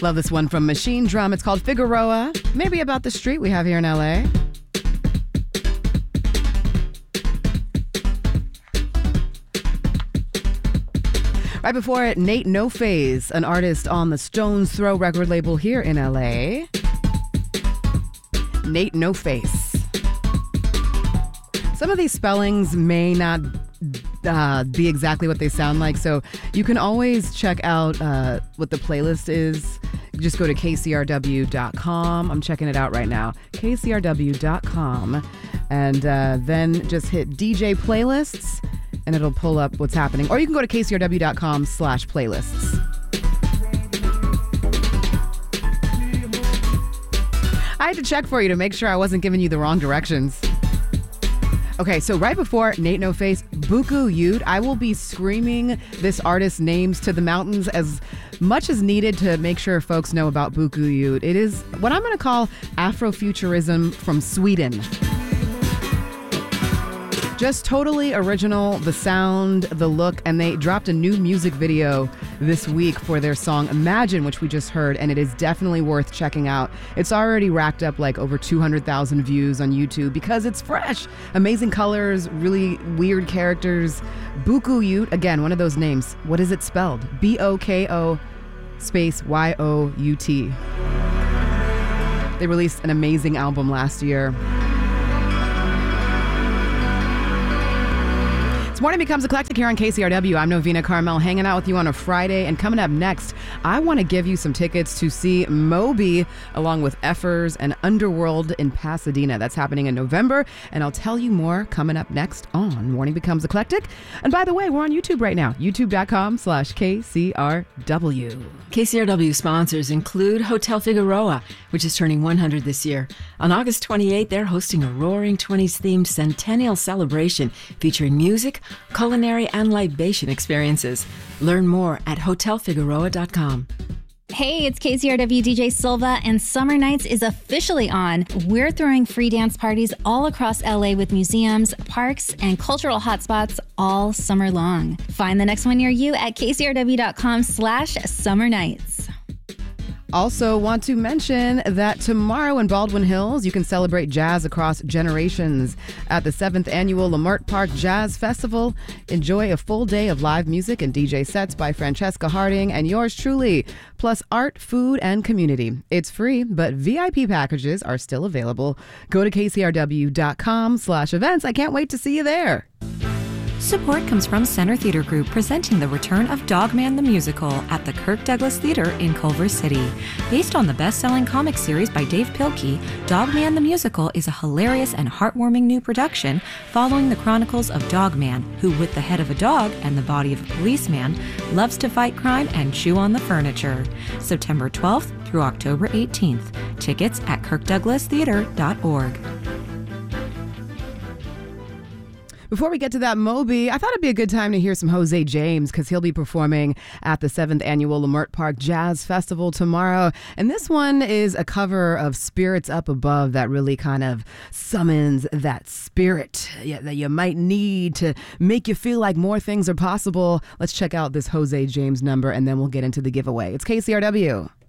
Love this one from Machine Drum. It's called Figueroa. Maybe about the street we have here in LA. Right before it, Nate No Phase, an artist on the Stones Throw record label here in LA. Nate No Face. Some of these spellings may not be exactly what they sound like, so you can always check out what the playlist is. Just go to kcrw.com. I'm checking it out right now. kcrw.com. And then just hit DJ playlists, and it'll pull up what's happening. Or you can go to kcrw.com/playlists. I had to check for you to make sure I wasn't giving you the wrong directions. Okay, so right before Nate No Face, Buku Youth, I will be screaming this artist's names to the mountains as much as needed to make sure folks know about Buku Youth. It is what I'm going to call Afrofuturism from Sweden. Just totally original, the sound, the look, and they dropped a new music video this week for their song Imagine, which we just heard, and it is definitely worth checking out. It's already racked up like over 200,000 views on YouTube because it's fresh. Amazing colors, really weird characters. Buku Youth, again, one of those names. What is it spelled? B-O-K-O space Y-O-U-T. They released an amazing album last year. This morning becomes eclectic here on KCRW. I'm Novena Carmel, hanging out with you on a Friday. And coming up next, I want to give you some tickets to see Moby along with Effers and Underworld in Pasadena. That's happening in November. And I'll tell you more coming up next on Morning Becomes Eclectic. And by the way, we're on YouTube right now. YouTube.com/KCRW. KCRW sponsors include Hotel Figueroa, which is turning 100 this year. On August 28th, they're hosting a Roaring 20s themed centennial celebration featuring music, culinary, and libation experiences. Learn more at hotelfigueroa.com. Hey, it's KCRW DJ Silva, and Summer Nights is officially on. We're throwing free dance parties all across LA with museums, parks, and cultural hotspots all summer long. Find the next one near you at kcrw.com/Summer Nights. Also want to mention that tomorrow in Baldwin Hills, you can celebrate jazz across generations at the 7th Annual Lamert Park Jazz Festival. Enjoy a full day of live music and DJ sets by Francesca Harding and yours truly, plus art, food, and community. It's free, but VIP packages are still available. Go to kcrw.com/events. I can't wait to see you there. Support comes from Center Theater Group, presenting the return of Dogman the Musical at the Kirk Douglas Theater in Culver City. Based on the best-selling comic series by Dave Pilkey, Dogman the Musical is a hilarious and heartwarming new production following the chronicles of Dogman, who, with the head of a dog and the body of a policeman, loves to fight crime and chew on the furniture. September 12th through October 18th. Tickets at kirkdouglastheater.org. Before we get to that Moby, I thought it'd be a good time to hear some Jose James because he'll be performing at the 7th Annual Lamert Park Jazz Festival tomorrow. And this one is a cover of Spirits Up Above that really kind of summons that spirit that you might need to make you feel like more things are possible. Let's check out this Jose James number and then we'll get into the giveaway. It's KCRW.